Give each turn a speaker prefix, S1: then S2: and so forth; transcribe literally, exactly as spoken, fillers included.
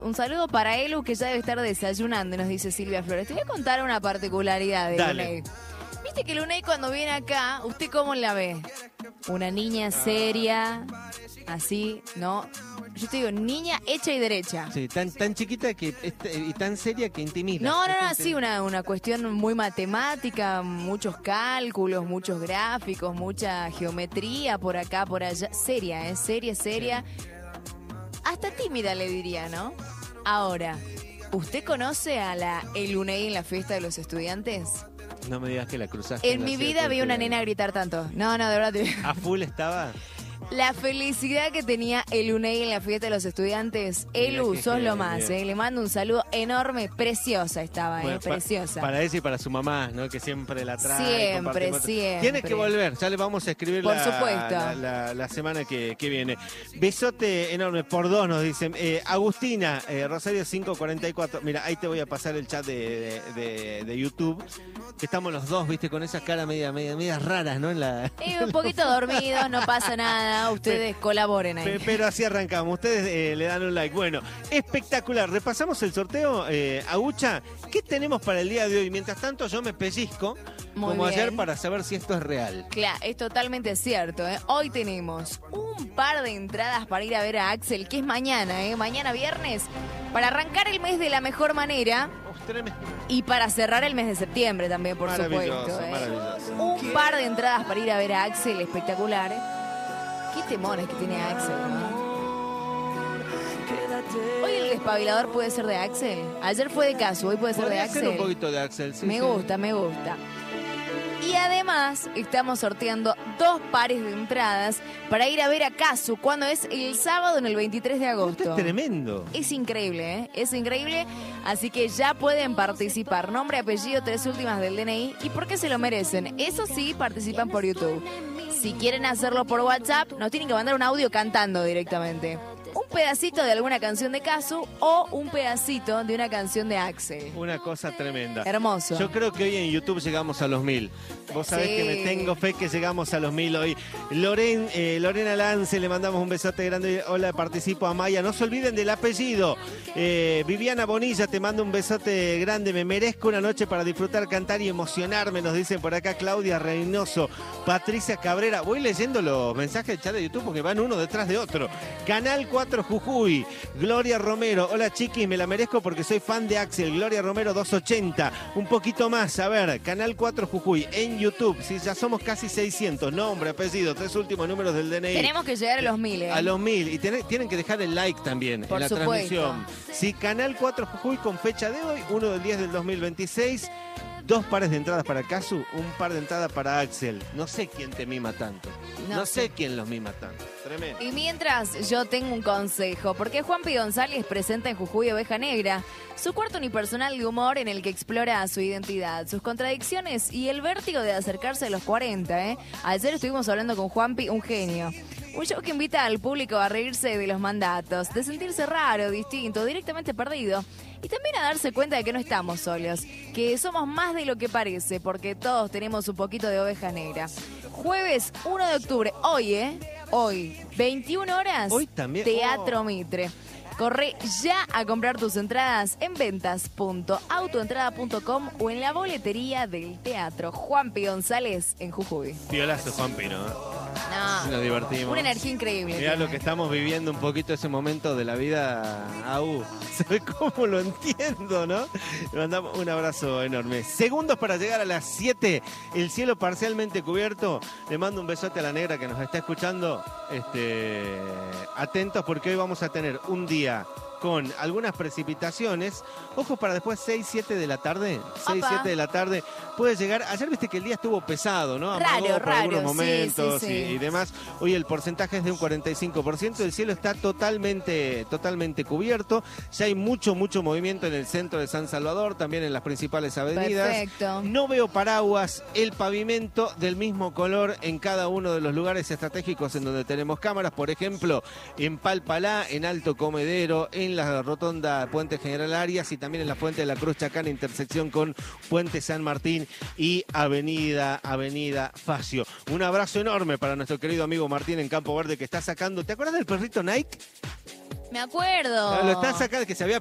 S1: Un saludo para Elu, que ya debe estar desayunando, nos dice Silvia Flores. Te voy a contar una particularidad de Luney. Viste que Luney cuando viene acá, ¿usted cómo la ve? Una niña seria, así, ¿no? Yo te digo, niña hecha y derecha.
S2: Sí, tan, tan chiquita que y tan seria que intimida.
S1: No, no, no, sí, una, una cuestión muy matemática, muchos cálculos, muchos gráficos, mucha geometría por acá, por allá. Seria, ¿eh? Seria, seria. Sí. Hasta tímida le diría, ¿no? Ahora, ¿usted conoce a la Luney en la fiesta de los estudiantes?
S2: No me digas que la cruzaste.
S1: En, en mi vida vi una nena gritar tanto. No, no, de verdad. Te...
S2: ¿A full estaba?
S1: La felicidad que tenía Luney en la fiesta de los estudiantes. Elu, sos lo más, eh. Le mando un saludo enorme. Preciosa estaba, bueno, eh, preciosa.
S2: Pa para ella y para su mamá, ¿no? Que siempre la trae.
S1: Siempre, siempre.
S2: Tienes que volver, ya le vamos a escribir
S1: por
S2: la,
S1: supuesto.
S2: La, la, la semana que, que viene. Besote enorme, por dos nos dicen. Eh, Agustina, eh, Rosario cinco cuarenta y cuatro. Mira, ahí te voy a pasar el chat de, de, de, de YouTube. Que estamos los dos, viste, con esas caras media, media, medias raras, ¿no? En la,
S1: eh, un poquito dormidos, no pasa nada. Ustedes pero, colaboren ahí.
S2: Pero así arrancamos. Ustedes eh, le dan un like. Bueno, espectacular. Repasamos el sorteo, eh, Agucha. ¿Qué tenemos para el día de hoy? Mientras tanto, yo me pellizco, Muy como bien. ayer, para saber si esto es real.
S1: Claro, es totalmente cierto. ¿eh? Hoy tenemos un par de entradas para ir a ver a Axel, que es mañana, ¿eh? Mañana viernes, para arrancar el mes de la mejor manera. Y para cerrar el mes de septiembre también, por supuesto. ¿eh?
S2: Maravilloso.
S1: Un par de entradas para ir a ver a Axel, espectacular. Qué temones que tiene Axel, ¿no? Hoy el despabilador puede ser de Axel. Ayer fue de Casu, hoy puede ser de Axel.
S2: Ser un poquito de Axel, sí,
S1: Me
S2: sí.
S1: gusta, me gusta. Y además estamos sorteando dos pares de entradas para ir a ver a Casu cuando es el sábado en el veintitrés de agosto.
S2: Esto es tremendo.
S1: Es increíble, ¿eh? Es increíble. Así que ya pueden participar. Nombre, apellido, tres últimas del D N I. ¿Y por qué se lo merecen? Eso sí, participan por YouTube. Si quieren hacerlo por WhatsApp, nos tienen que mandar un audio cantando directamente. Un pedacito de alguna canción de Casu o un pedacito de una canción de Axel.
S2: Una cosa tremenda.
S1: Hermoso.
S2: Yo creo que hoy en YouTube llegamos a los mil. Vos sabés sí. que me tengo fe que llegamos a los mil hoy. Loren, eh, Lorena Lance, le mandamos un besote grande. Hola, participo a Maya. No se olviden del apellido. Eh, Viviana Bonilla, te mando un besote grande. Me merezco una noche para disfrutar, cantar y emocionarme, nos dicen por acá Claudia Reynoso, Patricia Cabrera. Voy leyendo los mensajes del chat de YouTube porque van uno detrás de otro. Canal cuatro Jujuy, Gloria Romero. Hola chiquis, me la merezco porque soy fan de Axel. Gloria Romero doscientos ochenta. Un poquito más, a ver, Canal cuatro Jujuy en YouTube. Si ya somos casi seiscientos. Nombre, apellido, tres últimos números del D N I.
S1: Tenemos que llegar a los mil, ¿eh?
S2: A los mil. Y ten, tienen que dejar el like también
S1: por
S2: en la
S1: supuesto.
S2: transmisión. Sí, Canal cuatro Jujuy con fecha de hoy, uno del diez del dos mil veintiséis. Dos pares de entradas para Casu, un par de entradas para Axel. No sé quién te mima tanto. No, no sé quién los mima tanto. Tremendo.
S1: Y mientras, yo tengo un consejo, porque Juanpi González presenta en Jujuy Oveja Negra su cuarto unipersonal de humor en el que explora su identidad, sus contradicciones y el vértigo de acercarse a los cuarenta. ¿eh? Ayer estuvimos hablando con Juanpi, un genio. Un show que invita al público a reírse de los mandatos, de sentirse raro, distinto, directamente perdido. Y también a darse cuenta de que no estamos solos, que somos más de lo que parece, porque todos tenemos un poquito de oveja negra. Jueves uno de octubre, hoy, ¿eh? Hoy, veintiuna horas,
S2: hoy también.
S1: Teatro
S2: Oh.
S1: Mitre. Corre ya a comprar tus entradas en ventas punto autoentrada punto com o en la boletería del teatro Juanpi González en Jujuy.
S2: Violazo, Juanpi, ¿no?
S1: No,
S2: nos divertimos.
S1: Una energía increíble.
S2: Mirá lo que estamos viviendo un poquito ese momento de la vida, Au. ¿Sabes cómo lo entiendo, no? Le mandamos un abrazo enorme. Segundos para llegar a las siete. El cielo parcialmente cubierto. Le mando un besote a la negra que nos está escuchando. Este, atentos porque hoy vamos a tener un día con algunas precipitaciones. Ojo para después seis, siete de la tarde. seis, siete de la tarde. Puede llegar. Ayer viste que el día estuvo pesado, ¿no? Amagó
S1: Raro,
S2: por
S1: raro.
S2: algunos momentos
S1: sí, sí, sí.
S2: Y, y demás. Hoy el porcentaje es de un cuarenta y cinco por ciento. El cielo está totalmente, totalmente cubierto. Ya hay mucho, mucho movimiento en el centro de San Salvador, también en las principales avenidas.
S1: Perfecto.
S2: No veo paraguas. El pavimento del mismo color en cada uno de los lugares estratégicos en donde tenemos cámaras. Por ejemplo, en Palpalá, en Alto Comedero, en la rotonda Puente General Arias y también en la Fuente de la Cruz Chacana, intersección con Puente San Martín y Avenida, Avenida Facio. Un abrazo enorme para nuestro querido amigo Martín en Campo Verde que está sacando. ¿Te acuerdas del perrito Nike?
S1: Me acuerdo.
S2: Lo está sacando, que se había